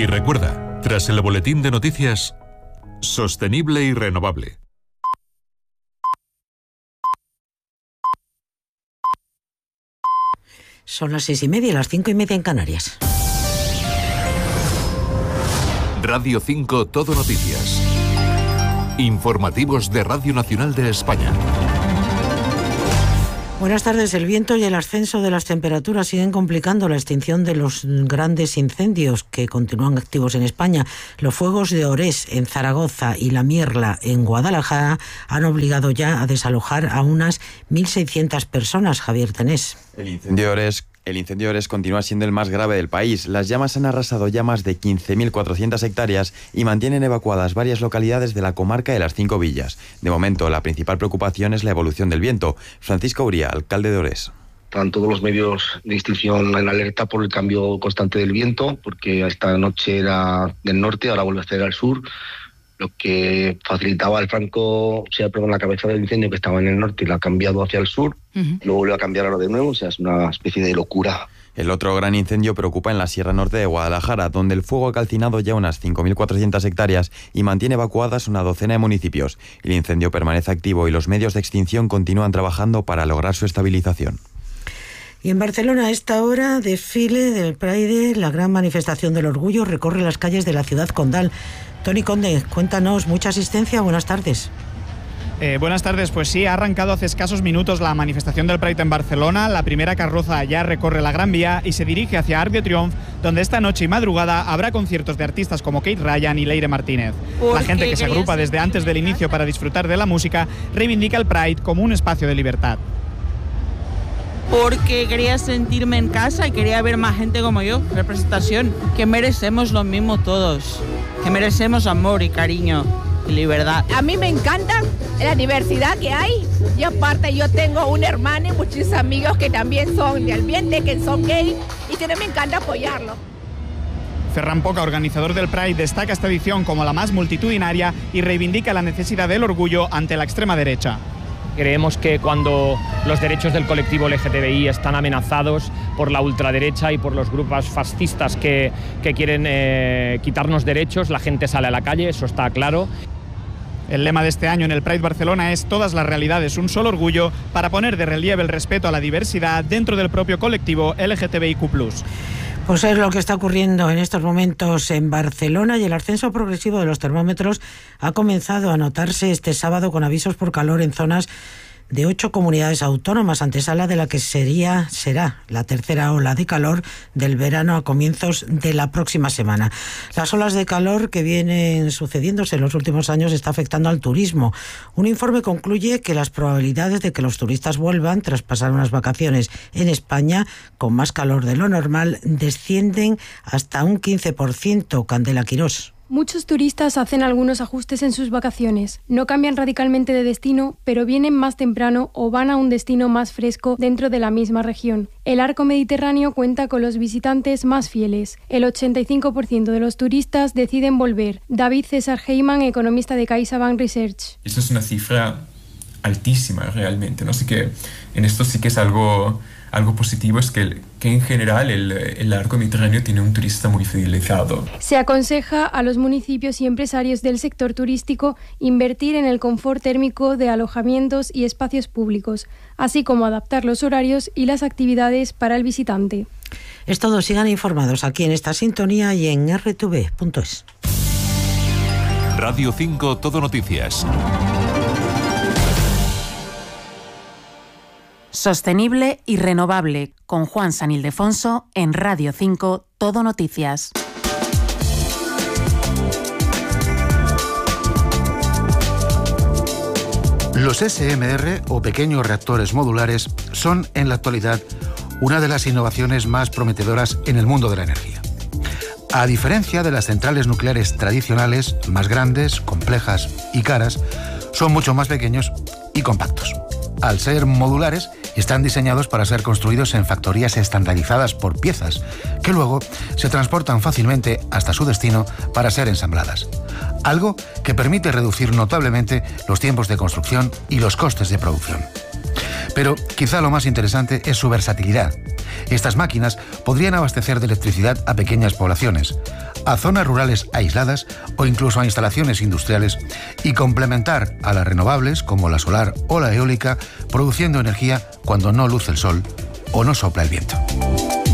Y recuerda, tras el boletín de noticias, sostenible y renovable. Son las 6:30, las 5:30 en Canarias. Radio 5 Todo Noticias. Informativos de Radio Nacional de España. Buenas tardes. El viento y el ascenso de las temperaturas siguen complicando la extinción de los grandes incendios que continúan activos en España. Los fuegos de Orés en Zaragoza y La Mierla en Guadalajara han obligado ya a desalojar a unas 1.600 personas. Javier Tenés. El incendio de Orés continúa siendo el más grave del país. Las llamas han arrasado ya más de 15.400 hectáreas y mantienen evacuadas varias localidades de la comarca de las 5 villas. De momento, la principal preocupación es la evolución del viento. Francisco Uría, alcalde de Orés. Están todos los medios de extinción en alerta por el cambio constante del viento, porque esta noche era del norte, ahora vuelve a estar al sur, lo que facilitaba la cabeza del incendio que estaba en el norte y la ha cambiado hacia el sur, luego vuelve a cambiar ahora de nuevo, o sea, es una especie de locura. El otro gran incendio preocupa en la Sierra Norte de Guadalajara, donde el fuego ha calcinado ya unas 5.400 hectáreas y mantiene evacuadas una docena de municipios. El incendio permanece activo y los medios de extinción continúan trabajando para lograr su estabilización. Y en Barcelona, a esta hora, desfile del Pride, la gran manifestación del orgullo, recorre las calles de la ciudad condal. Toni Conde, cuéntanos, mucha asistencia, buenas tardes. Buenas tardes, pues sí, ha arrancado hace escasos minutos la manifestación del Pride en Barcelona. La primera carroza ya recorre la Gran Vía y se dirige hacia Arc de Triomf, donde esta noche y madrugada habrá conciertos de artistas como Kate Ryan y Leire Martínez. La gente que se agrupa desde antes del inicio para disfrutar de la música reivindica el Pride como un espacio de libertad. Porque quería sentirme en casa y quería ver más gente como yo, representación, que merecemos lo mismo todos, que merecemos amor y cariño y libertad. A mí me encanta la diversidad que hay y aparte yo tengo un hermano y muchos amigos que también son de ambiente, que son gay y que me encanta apoyarlo. Ferran Poca, organizador del Pride, destaca esta edición como la más multitudinaria y reivindica la necesidad del orgullo ante la extrema derecha. Creemos que cuando los derechos del colectivo LGTBI están amenazados por la ultraderecha y por los grupos fascistas que quieren quitarnos derechos, la gente sale a la calle, eso está claro. El lema de este año en el Pride Barcelona es "Todas las realidades, un solo orgullo", para poner de relieve el respeto a la diversidad dentro del propio colectivo LGTBIQ+. Pues es lo que está ocurriendo en estos momentos en Barcelona y el ascenso progresivo de los termómetros ha comenzado a notarse este sábado con avisos por calor en zonas de 8 comunidades autónomas, antesala de la que será la tercera ola de calor del verano a comienzos de la próxima semana. Las olas de calor que vienen sucediéndose en los últimos años está afectando al turismo. Un informe concluye que las probabilidades de que los turistas vuelvan tras pasar unas vacaciones en España con más calor de lo normal descienden hasta un 15%. Candela Quirós. Muchos turistas hacen algunos ajustes en sus vacaciones. No cambian radicalmente de destino, pero vienen más temprano o van a un destino más fresco dentro de la misma región. El arco mediterráneo cuenta con los visitantes más fieles. El 85% de los turistas deciden volver. David César Heyman, economista de CaixaBank Research. Esto es una cifra altísima realmente, ¿no? Así que en esto sí que es algo positivo, es que en general el arco mediterráneo tiene un turista muy fidelizado. Se aconseja a los municipios y empresarios del sector turístico invertir en el confort térmico de alojamientos y espacios públicos, así como adaptar los horarios y las actividades para el visitante. Es todo, sigan informados aquí en esta sintonía y en rtv.es. Radio 5 Todo Noticias. Sostenible y renovable, con Juan San Ildefonso en Radio 5 Todo Noticias. Los SMR, o pequeños reactores modulares, son en la actualidad una de las innovaciones más prometedoras en el mundo de la energía. A diferencia de las centrales nucleares tradicionales, más grandes, complejas y caras, son mucho más pequeños y compactos. Al ser modulares, están diseñados para ser construidos en factorías estandarizadas por piezas, que luego se transportan fácilmente hasta su destino para ser ensambladas. Algo que permite reducir notablemente los tiempos de construcción y los costes de producción. Pero quizá lo más interesante es su versatilidad. Estas máquinas podrían abastecer de electricidad a pequeñas poblaciones, a zonas rurales aisladas o incluso a instalaciones industriales y complementar a las renovables como la solar o la eólica, produciendo energía cuando no luce el sol o no sopla el viento.